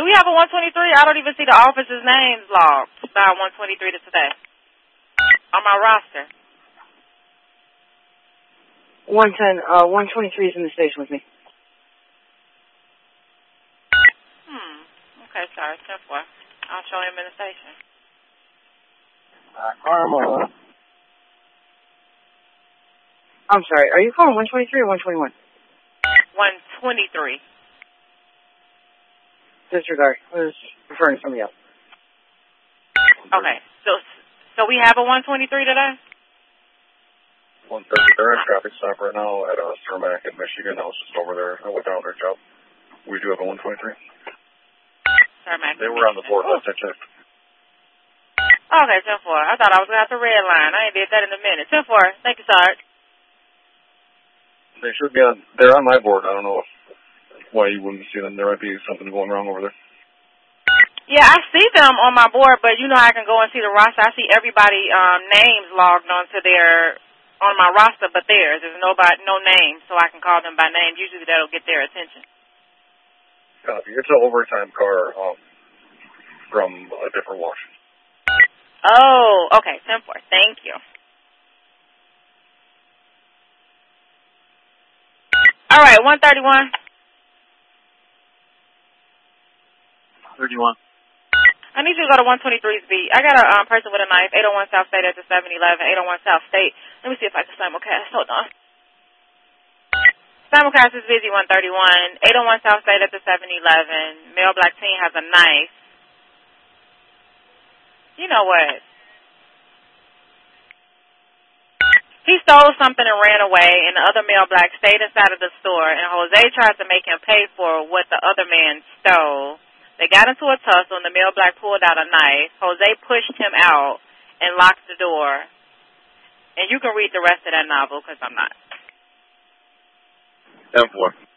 Do we have a 123? I don't even see the officer's names logged by 123 to today on my roster. 110, 123 is in the station with me. Okay, sorry, 10-4. I'll show him in the station. Karma. I'm sorry, are you calling 123 or 121? 123. Disregard. I was referring to somebody else. Okay, so we have a 123 today? 130. They're in traffic stop right now at Cermak in Michigan. I was just over there. I went down their job. We do have a 123. Cermak. They were on the board last I checked. Okay, 10-4. I thought I was going to have to red line. I ain't did that in a minute. 10-4. Thank you, Sarge. They should be on. They're on my board. I don't know why you wouldn't see them. There might be something going wrong over there. Yeah, I see them on my board, but you know I can go and see the roster. I see everybody names logged onto on my roster, but there's no name, so I can call them by name. Usually that'll get their attention. Copy. It's an overtime car from a different wash. Oh, okay, 10-4. Thank you. All right, 131. 31. I need you to go to 123's beat. I got a person with a knife, 801 South State at the 7-Eleven, 801 South State. Let me see if I can simulcast. Hold on. Simulcast is busy, 131. 801 South State at the 7-Eleven. Male black teen has a knife. You know what? He stole something and ran away, and the other male black stayed inside of the store, and Jose tried to make him pay for what the other man stole. They got into a tussle, and the male black pulled out a knife. Jose pushed him out and locked the door. And you can read the rest of that novel, because I'm not. 10-4.